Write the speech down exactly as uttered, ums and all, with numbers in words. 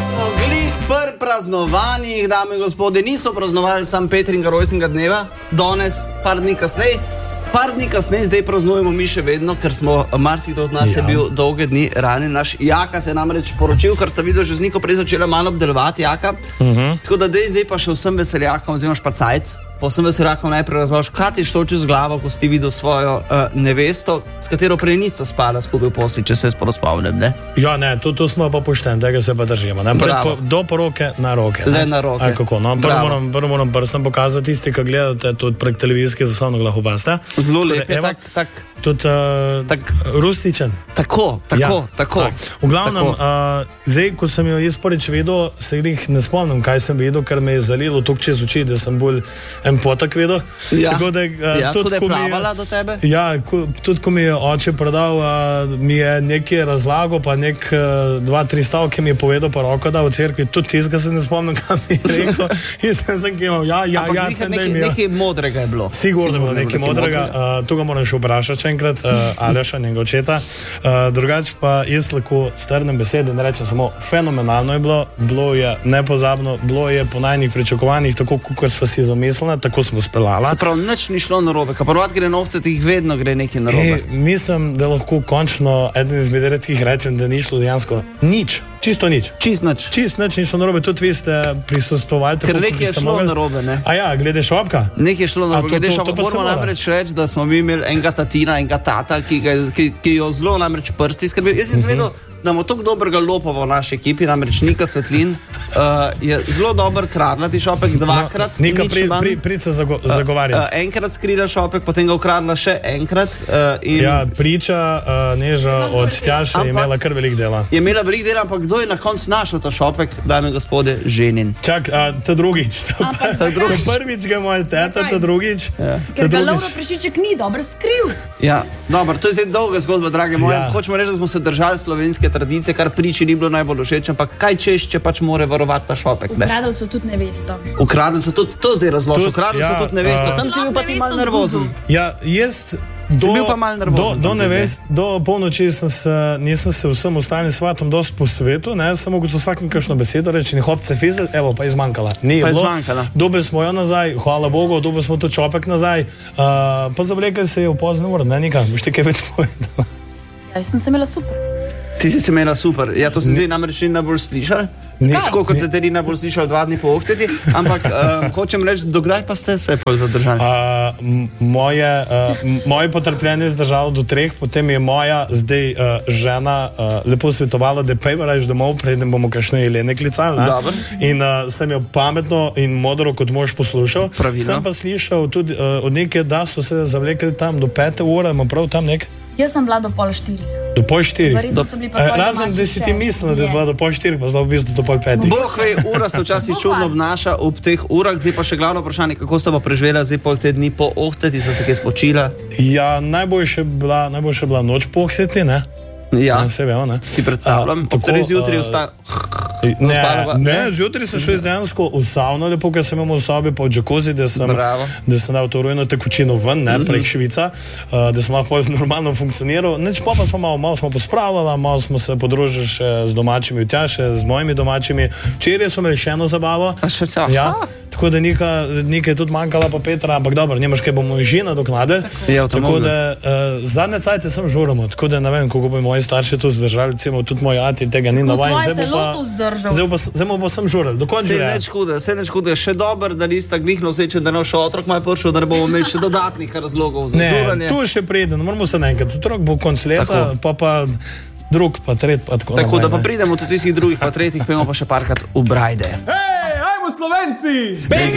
smo glih pri praznovanjih, dame in gospode, niso praznovali sam Petringa rojstnega dneva, danes, par dni kasneje. Par dni kasneje zdaj praznujemo mi še vedno, ker smo, marsikdo od nas ja. je bil dolge dni ranjen. Naš Jaka se je namreč poročil, kar sta videl že z Niko prej začela malo obdelovati Jaka. Uh-huh. Tako da dej, zdaj pa še vsem veseljakom, oziroma špacajt. Pa vsem veseljakom najprej razloži, kaj ti je šlo čez glavo, ko si videl svojo uh, nevesto, s katero prej nista spala skupaj v posli, če se jaz spomnim, ne? Ja, ne, to, to smo pa pošteni, tega se pa držimo. Po, do poroke na roke. Le na roke. Aj, kako, no, prvo moram, prvo moram prstem pokazati tisti, ki gledate tudi prek televizijske zaslone lahko paste. Zelo lep je, tak, tak. Tudi uh, tak, rustičen. Tako, tako, ja, tako. Tak. V glavnem, uh, zdaj, ko sem jo jaz prvič vedel, se jih ne spomnim, kaj sem vedel, ker me je zalilo toliko čez oči, da sem bolj en potak vedel. Ja, tako da, uh, ja, tudi, da je plavala je, do tebe? Ja, ko, tudi ko mi je oče predal, uh, mi je nekaj razlago, pa nek uh, dva, tri stavke mi je povedal, pa roko da v cerkvi, tudi tizga se ne spomnim, kaj mi je rekel. In sem se kimal, ja, ja, ampak ja. Ampak nekaj, nekaj modrega je bilo. Sigurno je bilo nekaj modrega, uh, tu ga moram še vprašati enkrat, uh, Aleša, njega očeta. Uh, drugač pa jaz lahko strnem besede, ne rečem samo fenomenalno je bilo, bilo je nepozabno, bilo je po najnih pričakovanjih, tako kot sva si zamislila, tako smo speljala. Se pravi, nič ni šlo narobe, ka prvat gre na ovce, tih vedno gre nekaj narobe. E, mislim, da lahko končno eden izmed redkih rečem, da ni šlo dejansko nič. Čisto nič. Čist nič. Čist nič ni šlo narobe, tudi vi ste prisostovali. Ker nekaj je šlo mogli... narobe, ne? A ja, glede šopka? Nekaj je šlo narobe, glede šopka. Moramo namreč reči, da smo mi imeli enega tatina, enega tata, ki, ki, ki jo zelo namreč prsti skrbi. Jaz sem zvedel, uh-huh. da imamo tako dobrega lopova v naši ekipi, namreč Nika Svetlin, uh, je zelo dober kradla ti šopek dvakrat. No, Nika pri, pri, priča zago, zagovarja. Uh, uh, enkrat skrila šopek, potem ga ukradla še enkrat. Uh, in... Ja, priča uh, Neža od Tjaše je imela kar velik dela. Je imela velik dela, ampak kdo je na koncu našel ta šopek, dame in gospode, Ženin? Čak, uh, ta drugič. Ta, pa, ta drugič. Prvič ga moja teta, ta drugič. Ja. Ker ga Lovro Prešiček ni dobro skril. Ja, dobro, to je zdaj dolga zgodba, drage moje. Ja. Hočemo reči, da smo se držali slovenske tradicije, kar priči ni bilo najbolj všeč, ampak kaj češ, če pač more varovati ta šopek, ne? Ukradli so tudi nevesto. Ukradli so tudi, to zdaj razloži, ukradli ja, so tudi nevesto. Uh, Tam si bil pa ti malo nervozen. Ja, jaz... Do, bil pa malo nervozen. Do, do, nevest, do polnoči sem se, nisem se vsem ostalim svatom dosti po svetu, ne, sem mogel z vsakim kakšno besedo reči, in hopce fizel, evo, pa je zmanjkala. Ni pa je bilo, zmanjkala. Dobili smo jo nazaj, hvala Bogu, dobili smo to čopek nazaj, uh, pa zavlekli se je v pozno uro, ne, nikam, boš ti kaj več povedal. Ja, jaz sem se imela super. Ti si se imela super. Ja, to sem zdaj namreč ni najbolj slišal. Tako kot se te ni najbolj slišal dva dni po okceti, ampak um, hočem reči, dokdaj pa ste se pol zadržali? Uh, moje, uh, moje potrpljenje je zdržalo do treh, potem je moja zdaj uh, žena uh, lepo svetovala, da pej raje domov, preden bomo kakšne Jelene klicali. In uh, sem jo pametno in modro kot mož poslušal. Pravilno. Sem pa slišal tudi uh, od neke, da so se zavlekli tam do pete ure, imam prav tam nek? Jaz sem bila do pol štirih. Do pol štirih? Do, eh, razen, da si ti mislila, da si bila do pol štirih, pa zdaj v bistvu do pol petih. Boh ve, ura se včasih čudno obnaša ob teh urah, zdaj pa še glavno vprašanje, kako sta pa preživela zdaj pol te dni po ohceti, so se kaj spočila? Ja, najboljše bila, najboljše bila noč po ohceti, ne? Ja, ne, veo, ne? Si predstavljam, po kateri zjutraj vstajala. Ne, ne, zjutraj sem šel dejansko v savno, lepo, ker sem imel v sobi pa v džakuzi, da sem, da sem dal to rujno tekočino ven, ne, prek Švica, uh, da sem malo normalno funkcioniral. Neč pa pa smo malo, malo smo pospravljala, malo smo se podružili še z domačimi v Tjaše, z mojimi domačimi. Včeraj smo imeli še eno zabavo. A še čas? Ja. Tako da nekaj je tudi manjkala pa Petra, ampak dobro, nemaš kaj bomo žina doknade. Ja, tako da uh, zadnje cajte sem žuramo, tako da ne vem, kako bi moji starši to zdržali, recimo tudi moj ati tega ni navajen. Tvoje telo to zdržal. Zdaj bomo sem žurali, do konca življenja. Se neč kude, se neč kude, še dober, da nista glihno vseče, da ne še otrok maj pršel, da ne bomo imeli še dodatnih razlogov za žuranje. Ne, tu še preden, moramo se nekaj, otrok bo konc leta, pa pa drug, pa tret, pa tako. Tako da pa pridemo tudi tistih drugih, pa tretjih, pojmo pa še parkrat v Brajde. Hej, ajmo Slovenci!